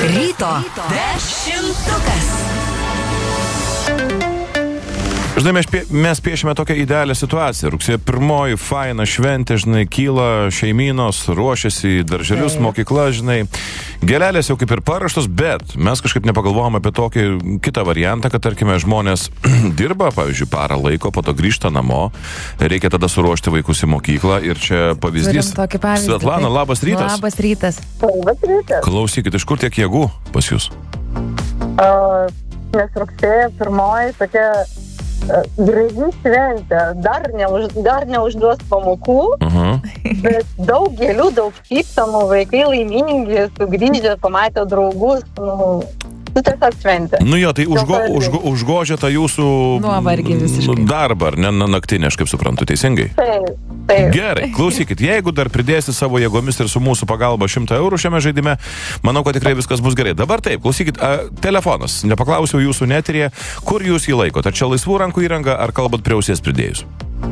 Ryto dešimtukas. Žinai, mes piešime tokią idealią situaciją. Rugsėjo 1, faina šventė, žinai, kyla šeimynos, ruošiasi darželius, mokykla, žinai. Gėlelės jau kaip ir paraštos, bet mes kažkaip nepagalvojom apie tokį kitą variantą, kad, tarkime, žmonės dirba, pavyzdžiui, parą laiko, po to grįžta namo, reikia tada suruošti vaikus į mokyklą ir čia pavyzdys. Svetlana, labas rytas. Labas rytas. Labas rytas. Klausykit, iš kur tiek jėgų pas jūs? Nes rugsėjo 1 tokia graži šventė, dar neužduos pamokų, bet daug gėlių, daug šypsenų, vaikai laimingi, sugrįžę, pamatė draugus, tiesiog šventė. Nu jo, tai užgožia tą jūsų nuovargį visiškai darbą, ar ne, naktinį, aš kaip suprantu, teisingai? Taip. Gerai, klausykit, jeigu dar pridėsi savo jėgomis ir su mūsų pagalba 100 eurų šiame žaidime, manau, kad tikrai viskas bus gerai. Dabar taip, klausykit, telefonas, nepaklausiau jūsų neteryje, kur jūs jį laikote? Ar čia laisvų rankų įranga, ar kalbat prie ausies pridėjus?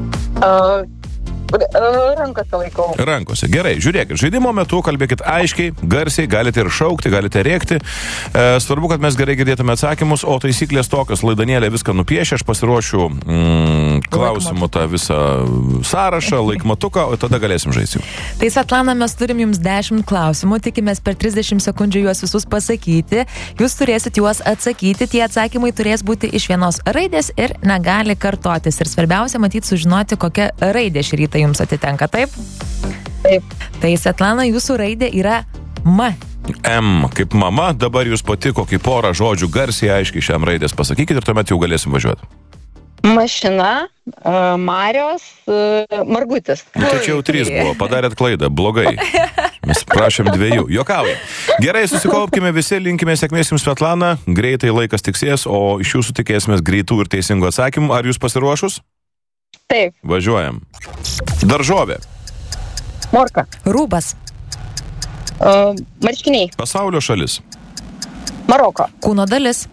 Rankose laikau. Rankose. Gerai, žiūrėkit, žaidimo metu kalbėkit aiškiai, garsiai, galite ir šaukti, galite rėkti. Svarbu, kad mes gerai girdėtume atsakymus, o taisyklės tokios, laidanėlė viską nupiešia, aš pasiruošiu klausimų tą visą sąrašą, laikmatuką, o tada galėsim žaisti. Tai, Svetlana, mes turim jums 10 klausimų, tikimės per 30 sekundžių juos visus pasakyti. Jūs turėsit juos atsakyti, tie atsakymai turės būti iš vienos raidės ir negali kartotis. Ir svarbiausia, matyti, sužinoti, kokia raidė šį rytą jums atitenka, taip? Taip. Tai, Svetlana, jūsų raidė yra M. M kaip mama, dabar jūs pati kokį porą žodžių garsiai aiškiai šiam raidės pasakykit ir tuomet jau galėsim važiuoti. Mašina, Marios, Margutis. Tai čia jau 3 buvo, padarėt klaidą, blogai. Mes prašėm 2, juokauja. Gerai, susikaupkime visi, linkime sėkmės jums, Svetlana, greitai laikas tiksės, o iš jūsų tikėsimės greitų ir teisingų atsakymų. Ar jūs pasiruošus? Taip. Važiuojam. Daržovė. Morka. Rūbas. Marškiniai. Pasaulio šalis. Maroko. Kūno dalis.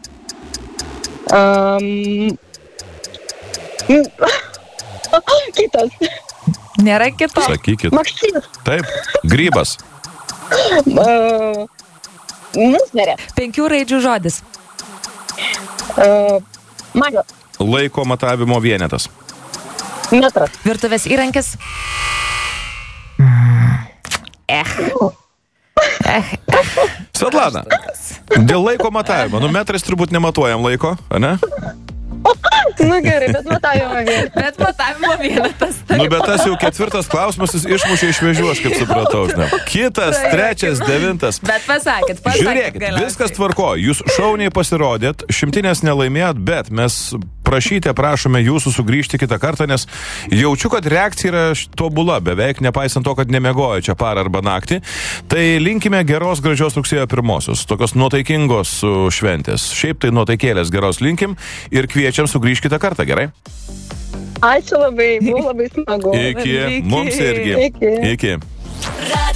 Kitas. Nėra kito. Sakykit. Maksimys. Taip. Grybas. Musmerė. 5 raidžių žodis. Magio. Laiko matavimo vienetas. Metras. Virtuvės įrankis. Svetlana, dėl laiko matavimo, metrais turbūt nematuojam laiko, ne? Gerai, bet matavimo vienetas. Bet matavimo vienetas. Bet tas jau 4 klausimas, jis išmušė iš vėžių, aš kaip supratau, žinai. Kitas, 3, 9. Bet pasakėt. Žiūrėkit, viskas tvarko, jūs šauniai pasirodėt, 100 nelaimėjot, bet mes prašome jūsų sugrįžti kitą kartą, nes jaučiu, kad reakcija yra tobula, beveik nepaisant to, kad nemiegojo čia parą arba naktį. Tai linkime geros, gražios rugsėjo 1, tokios nuotaikingos šventės. Šiaip tai nuotaikėlės geros linkim ir kviečiam sugrįžti kitą kartą, gerai? Ačiū labai, buvo labai smagu. Iki, mums irgi. Iki. Iki.